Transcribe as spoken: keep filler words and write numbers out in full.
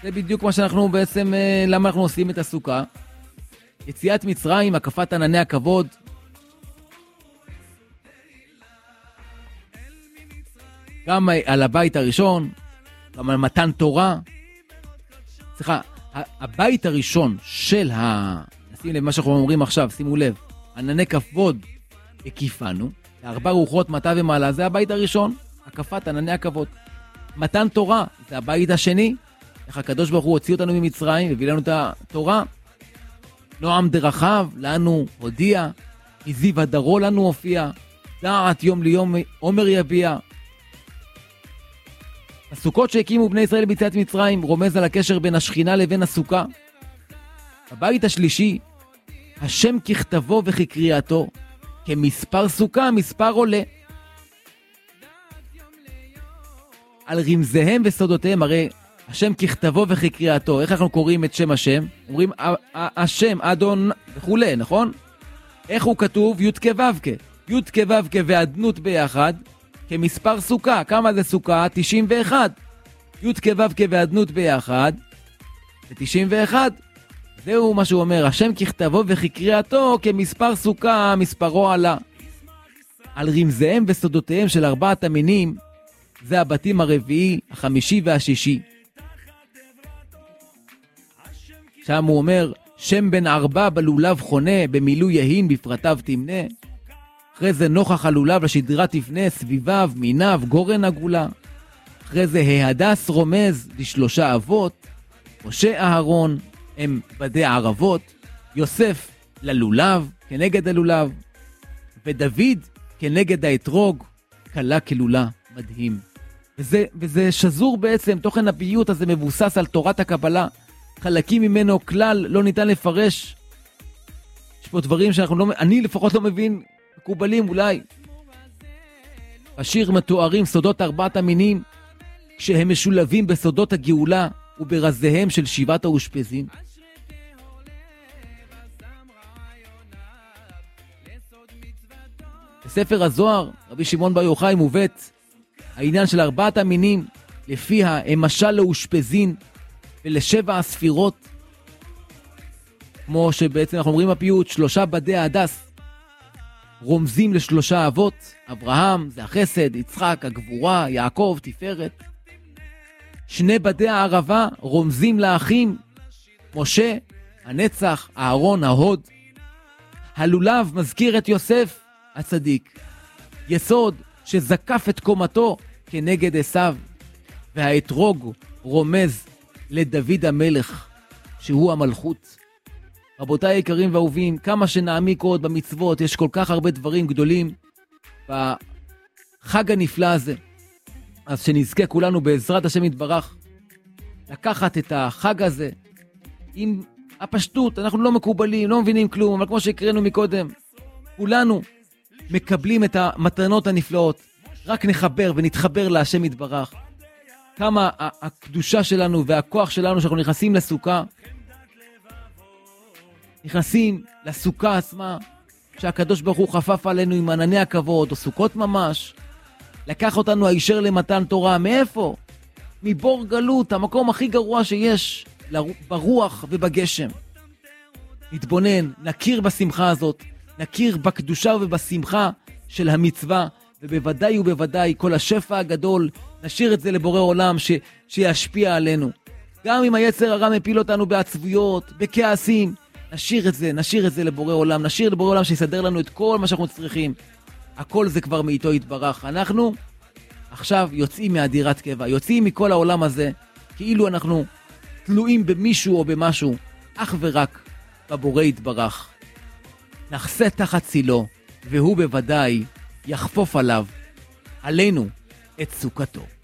זה בדיוק מה שאנחנו בעצם, למה אנחנו עושים את הסוכה. יציאת מצרים, הקפת ענני הכבוד. גם על הבית הראשון, גם על מתן תורה. סליחה, הבית הראשון של ה... שים לב מה שאנחנו אומרים עכשיו, שימו לב. ענני כבוד הקיפנו, ארבע רוחות מטה ומעלה, זה הבית הראשון, הקפת ענני הכבוד. מתן תורה, זה הבית השני, איך הקדוש ברוך הוא הוציא אותנו ממצרים, הביא לנו את התורה. נועם דרכיו, לנו הודיע, מזיו הדרו לנו הופיע, דעת יום ליום עומר יביע. הסוכות שהקימו בני ישראל ביציאת מצרים רומז על הקשר בין השכינה לבין הסוכה. הבית השלישי, השם ככתבו וכקריאתו, כמספר סוכה, מספר עולה. על רמזיהם וסודותיהם, הרי השם ככתבו וכקריאתו, איך אנחנו קוראים את שם השם? אומרים השם, אדון וכולי, נכון? איך הוא כתוב? י' כ' ו' כ'. י' כ' ו' כ' ועדנות ביחד, כמספר סוכה. כמה זה סוכה? תשעים ואחת. י' כ' ו' כ' ועדנות ביחד, זה תשעים ואחת. זהו מה שהוא אומר, השם ככתבו וכקריאתו, כמספר סוכה, מספרו עלה. על רמזיהם וסודותיהם של ארבעת המינים, זה הבתים הרביעי, החמישי והשישי. שם הוא אומר, שם בן ארבע בלולב חונה, במילוי יהין בפרטיו תמנה. אחרי זה נוכח הלולב לשדרה תפנה, סביביו, מיניו, גורן עגולה. אחרי זה ההדס רומז לשלושה אבות, משה אהרון הם בדי ערבות, יוסף ללולב כנגד הלולב, ודוד כנגד האתרוג, קלה כלולה. מדהים. וזה, וזה שזור בעצם, תוכן הפיוט הזה מבוסס על תורת הקבלה, חלקים ממנו כלל לא ניתן לפרש. יש פה דברים שאנחנו לא, אני לפחות לא מבין, מקובלים אולי. השיר מתוארים סודות ארבעת המינים, כשהם משולבים בסודות הגאולה וברזיהם של שבעת האושפזים. בספר הזוהר, רבי שמעון בר יוחאי מובאת העניין של ארבעת המינים, לפיה הם משל לאושפזין ולשבע הספירות, כמו שבעצם אנחנו אומרים בפיוט, שלושה בדי ההדס רומזים לשלושה אבות, אברהם זה החסד, יצחק הגבורה, יעקב תפארת. שני בדי הערבה רומזים לאחים, משה הנצח, אהרון ההוד. הלולב מזכיר את יוסף הצדיק, יסוד שזקף את קומתו כנגד עשיו, והאתרוג רומז לדוד המלך שהוא המלכות. רבותיי היקרים ואהובים, כמה שנעמיק עוד במצוות, יש כל כך הרבה דברים גדולים בחג הנפלא הזה. אז שנזכה כולנו בעזרת השם יתברך לקחת את החג הזה עם הפשטות. אנחנו לא מקובלים, לא מבינים כלום, אבל כמו שהקראנו מקודם, כולנו מקבלים את המתנות הנפלאות. רק נחבר ונתחבר להשם יתברך. כמה הקדושה שלנו והכוח שלנו שאנחנו נכנסים לסוכה, נכנסים לסוכה עצמה, שהקדוש ברוך הוא חפף עלינו עם ענני הכבוד, או סוכות ממש, לקח אותנו הישר למתן תורה. מאיפה? מבור גלות, המקום הכי גרוע שיש, ברוח ובגשם. נתבונן, נכיר בשמחה הזאת, נכיר בקדושה ובשמחה של המצווה, ובוודאי ובוודאי כל השפע הגדול, נשאיר את זה לבורא עולם ש... שישפיע עלינו. גם אם היצר הרע מפיל אותנו בעצבויות, בכעסים, נשאיר את זה, נשאיר את זה לבורא עולם, נשאיר לבורא עולם שיסדר לנו את כל מה שאנחנו צריכים. הכל זה כבר מאיתו יתברך. אנחנו עכשיו יוצאים מהדירת קבע, יוצאים מכל העולם הזה, כאילו אנחנו תלויים במישהו או במשהו, אך ורק בבורא יתברך. נחסה תחת צילו, והוא בוודאי יחפוף עליו, עלינו, את סוכתו.